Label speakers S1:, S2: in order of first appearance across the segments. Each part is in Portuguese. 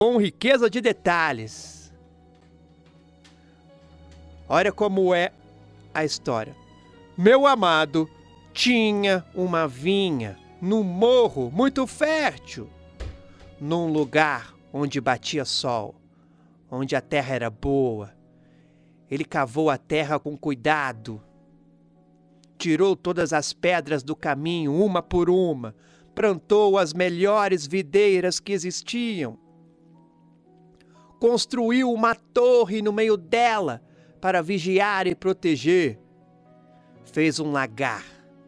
S1: com riqueza de detalhes. Olha como é a história. Meu amado tinha uma vinha num morro muito fértil, num lugar onde batia sol, onde a terra era boa. Ele cavou a terra com cuidado, tirou todas as pedras do caminho, uma por uma, plantou as melhores videiras que existiam, construiu uma torre no meio dela para vigiar e proteger, fez um lagar.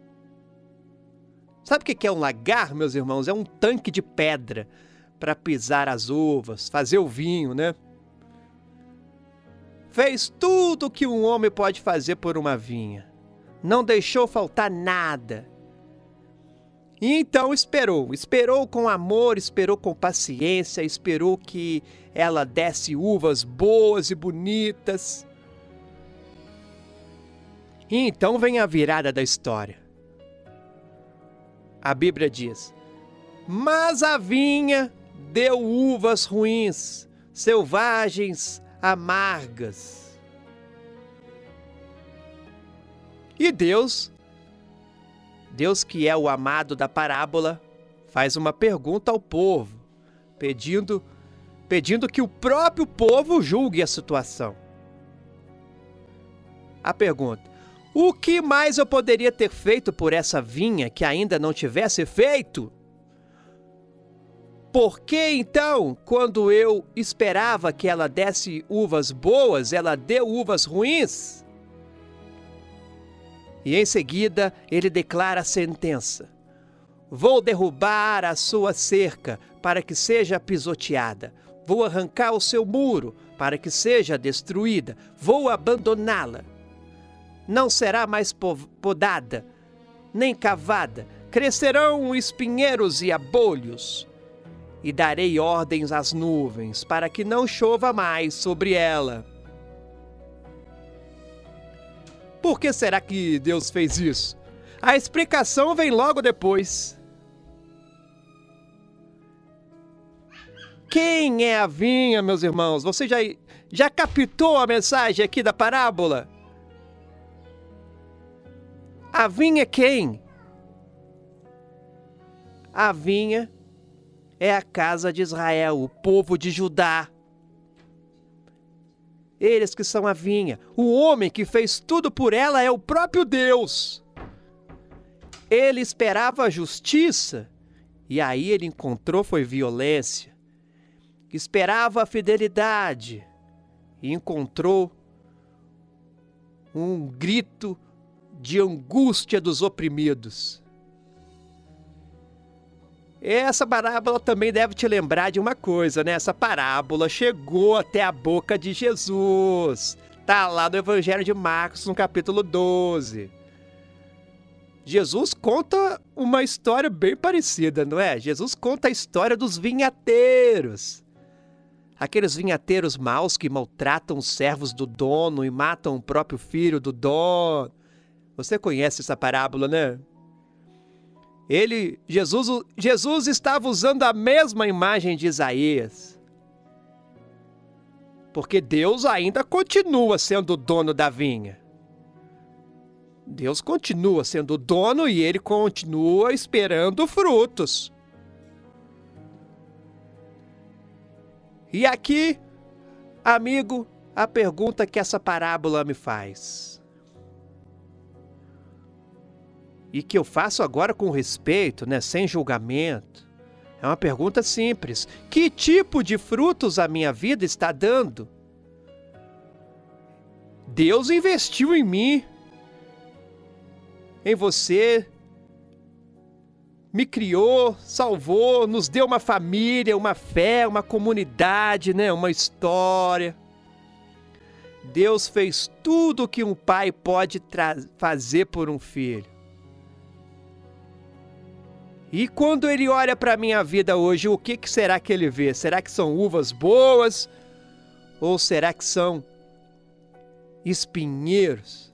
S1: Sabe o que é um lagar, meus irmãos? É um tanque de pedra para pisar as uvas, fazer o vinho, né? Fez tudo o que um homem pode fazer por uma vinha. Não deixou faltar nada. E então esperou com amor, esperou com paciência, esperou que ela desse uvas boas e bonitas. E então vem a virada da história. A Bíblia diz: mas a vinha deu uvas ruins, selvagens, amargas. E Deus que é o amado da parábola, faz uma pergunta ao povo, pedindo que o próprio povo julgue a situação. A pergunta: o que mais eu poderia ter feito por essa vinha que ainda não tivesse feito? Por que então, quando eu esperava que ela desse uvas boas, ela deu uvas ruins? E em seguida ele declara a sentença: vou derrubar a sua cerca para que seja pisoteada. Vou arrancar o seu muro para que seja destruída. Vou abandoná-la. Não será mais podada, nem cavada. Crescerão espinheiros e abolhos. E darei ordens às nuvens para que não chova mais sobre ela. Por que será que Deus fez isso? A explicação vem logo depois. Quem é a vinha, meus irmãos? Você já captou a mensagem aqui da parábola? A vinha é quem? A vinha é a casa de Israel, o povo de Judá. Eles que são a vinha. O homem que fez tudo por ela é o próprio Deus. Ele esperava a justiça e aí ele encontrou foi violência. Esperava a fidelidade e encontrou um grito de angústia dos oprimidos. Essa parábola também deve te lembrar de uma coisa, né? Essa parábola chegou até a boca de Jesus. Tá lá no Evangelho de Marcos, no capítulo 12. Jesus conta uma história bem parecida, não é? Jesus conta a história dos vinhateiros. Aqueles vinhateiros maus que maltratam os servos do dono e matam o próprio filho do dono. Você conhece essa parábola, né? Jesus estava usando a mesma imagem de Isaías. Porque Deus ainda continua sendo o dono da vinha. Deus continua sendo o dono e ele continua esperando frutos. E aqui, amigo, a pergunta que essa parábola me faz. E que eu faço agora com respeito, né, sem julgamento. É uma pergunta simples. Que tipo de frutos a minha vida está dando? Deus investiu em mim, em você, me criou, salvou, nos deu uma família, uma fé, uma comunidade, né, uma história. Deus fez tudo o que um pai pode fazer por um filho. E quando ele olha para a minha vida hoje, o que será que ele vê? Será que são uvas boas? Ou será que são espinheiros?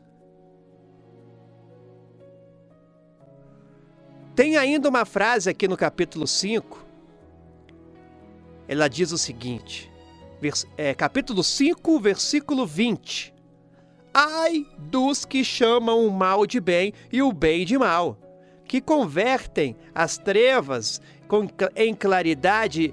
S1: Tem ainda uma frase aqui no capítulo 5. ela diz o seguinte, capítulo 5, versículo 20. Ai dos que chamam o mal de bem e o bem de mal, que convertem as trevas em claridade